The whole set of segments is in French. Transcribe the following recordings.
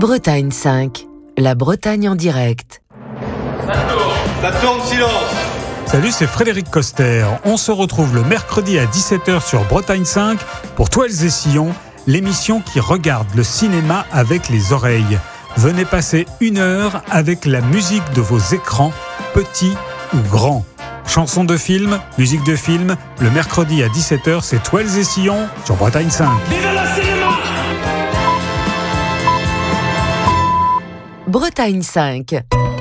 Bretagne 5, la Bretagne en direct. Ça tourne, silence. Salut, c'est Frédéric Coster. On se retrouve le mercredi à 17h sur Bretagne 5 pour Toiles et Sillons, l'émission qui regarde le cinéma avec les oreilles. Venez passer 1 heure avec la musique de vos écrans, petits ou grands. Chansons de film, musique de film, le mercredi à 17h, c'est Toiles et Sillons sur Bretagne 5. Vive le cinéma! Bretagne 5.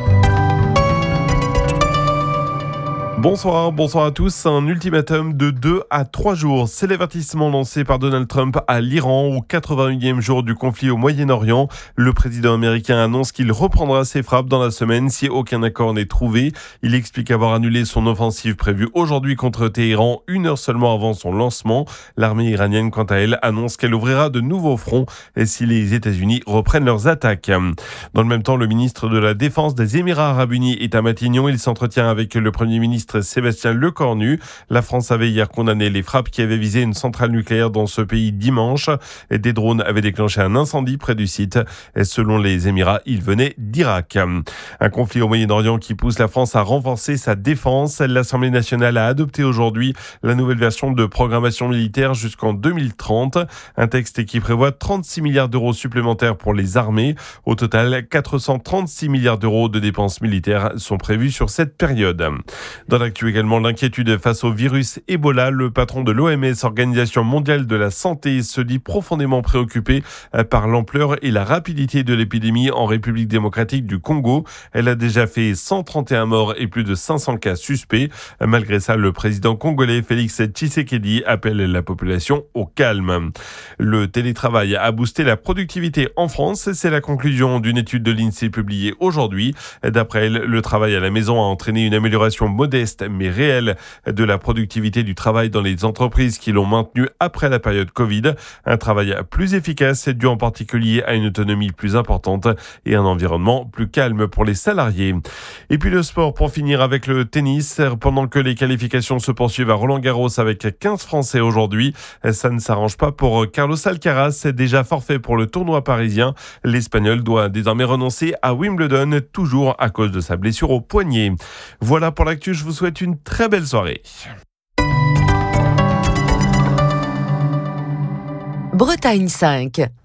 Bonsoir à tous. Un ultimatum de 2 à 3 jours. C'est l'avertissement lancé par Donald Trump à l'Iran au 81e jour du conflit au Moyen-Orient. Le président américain annonce qu'il reprendra ses frappes dans la semaine si aucun accord n'est trouvé. Il explique avoir annulé son offensive prévue aujourd'hui contre Téhéran 1 heure seulement avant son lancement. L'armée iranienne, quant à elle, annonce qu'elle ouvrira de nouveaux fronts si les États-Unis reprennent leurs attaques. Dans le même temps, le ministre de la Défense des Émirats Arabes Unis est à Matignon. Il s'entretient avec le Premier ministre Sébastien Lecornu. La France avait hier condamné les frappes qui avaient visé une centrale nucléaire dans ce pays dimanche. Des drones avaient déclenché un incendie près du site. Et selon les Émirats, ils venaient d'Irak. Un conflit au Moyen-Orient qui pousse la France à renforcer sa défense. L'Assemblée nationale a adopté aujourd'hui la nouvelle version de programmation militaire jusqu'en 2030. Un texte qui prévoit 36 milliards d'euros supplémentaires pour les armées. Au total, 436 milliards d'euros de dépenses militaires sont prévus sur cette période. Dans l'actu également, l'inquiétude face au virus Ebola. Le patron de l'OMS, Organisation mondiale de la santé, se dit profondément préoccupé par l'ampleur et la rapidité de l'épidémie en République démocratique du Congo. Elle a déjà fait 131 morts et plus de 500 cas suspects. Malgré ça, le président congolais Félix Tshisekedi appelle la population au calme. Le télétravail a boosté la productivité en France. C'est la conclusion d'une étude de l'INSEE publiée aujourd'hui. D'après elle, le travail à la maison a entraîné une amélioration modeste mais réelle de la productivité du travail dans les entreprises qui l'ont maintenu après la période Covid. Un travail plus efficace dû en particulier à une autonomie plus importante et un environnement plus calme pour les salariés. Et puis le sport pour finir avec le tennis. Pendant que les qualifications se poursuivent à Roland-Garros avec 15 Français aujourd'hui, ça ne s'arrange pas pour Carlos Alcaraz, déjà forfait pour le tournoi parisien. L'Espagnol doit désormais renoncer à Wimbledon, toujours à cause de sa blessure au poignet. Voilà pour l'actu, je vous souhaite une très belle soirée. Bretagne 5.